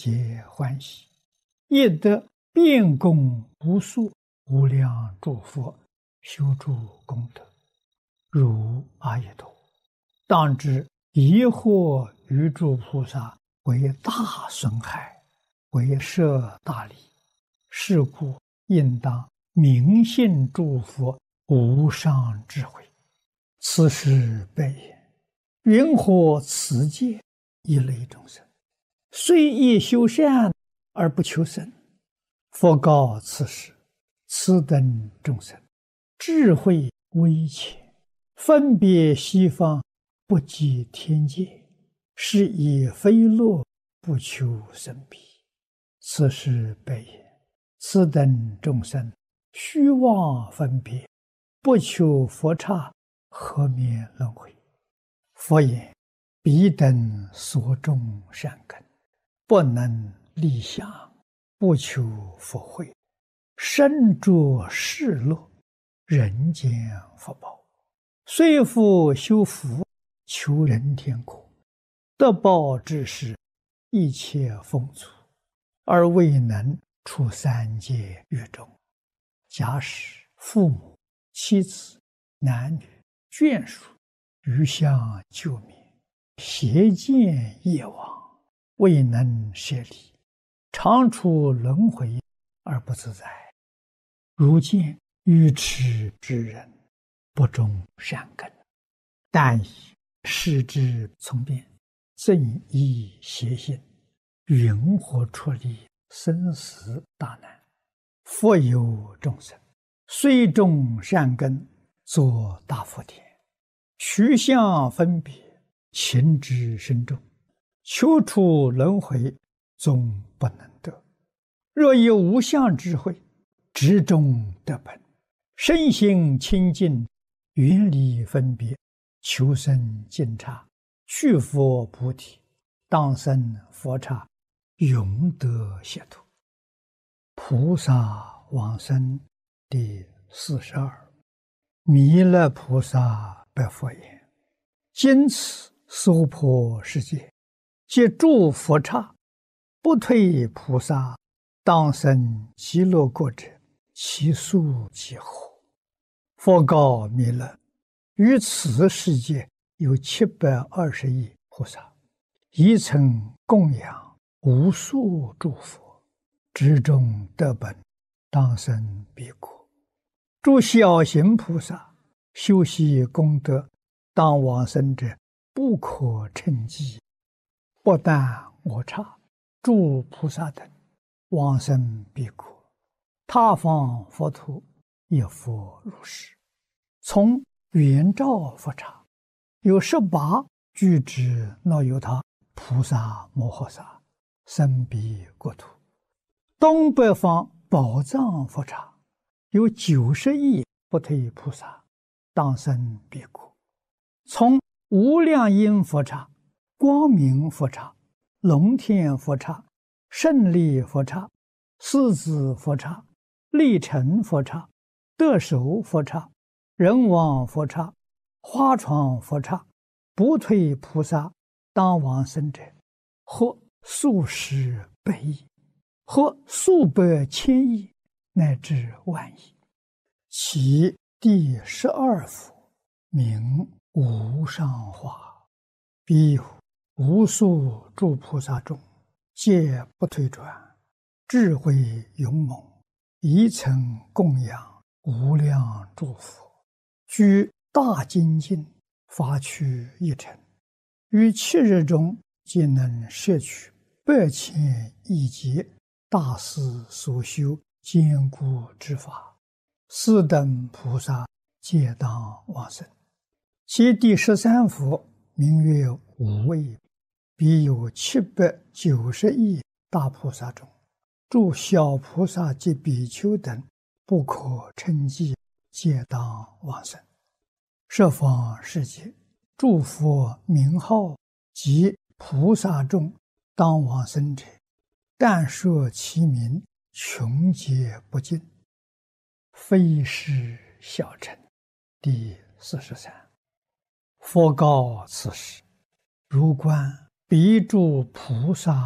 皆欢喜，亦得遍供无数无量诸佛修诸功德，如阿逸多。当知疑惑于诸菩萨为大损害，为摄大利，是故应当明信诸佛无上智慧。此时悲言：云何此界一类众生，虽亦修善而不求生？佛告此时：此等众生智慧微浅，分别西方，不及天界，是以非乐不求生彼。此时悲言：此等众生虚妄分别，不求佛刹，何免轮回？佛言：彼等所种善根，不能立想，不求佛慧，身着世乐，人间福报，虽复修福，求人天国，得报之时，一切丰足，而未能出三界狱中。假使父母、妻子、男女、眷属余相救灭，邪见业往，未能舍离，常处轮回而不自在。如见愚痴之人，不种善根，但以视之从变，正依邪心，云何出离生死大难？复有众生，虽种善根，作大福田，取相分别，情之深重，求出轮回，终不能得。若有无相智慧，执中得本，身心清净，远离分别，求生净刹，去佛菩提，当生佛刹，永得解脱。菩萨往生第42。弥勒菩萨白佛言：今此娑婆世界，皆诸佛刹，不退菩萨，当生极乐国者，其数几何？佛告弥勒：于此世界有720亿菩萨，一曾供养无数诸佛，执中得本，当生彼国。诸小行菩萨修习功德，当往生者不可称计。不但我刹，诸菩萨等往生彼国，他方佛土也复如是。从圆照佛刹，有18具之那由他菩萨摩诃萨生彼国土。东北方宝藏佛刹，有90亿不退菩萨，当生彼国。从无量音佛刹、光明佛刹、龙天佛刹、胜利佛刹、狮子佛刹、力成佛刹、得手佛刹、人王佛刹、花床佛刹，不退菩萨当往生者，或数十百亿，或数百千亿，乃至万亿。其第12佛名无上化，彼有无数诸菩萨中，皆不退转，智慧勇猛，一曾供养无量诸佛，居大精进，发趣一尘，于7日中，皆能摄取8千亿劫大师所修坚固之法。四等菩萨皆当往生。其第13佛名曰无畏，彼有790亿大菩萨中，诸小菩萨及比丘等不可称计，皆当往生。十方世界诸佛名号及菩萨众当往生者，但说其名，穷皆不尽，非是小乘。第43。佛告此时：如观彼诸菩萨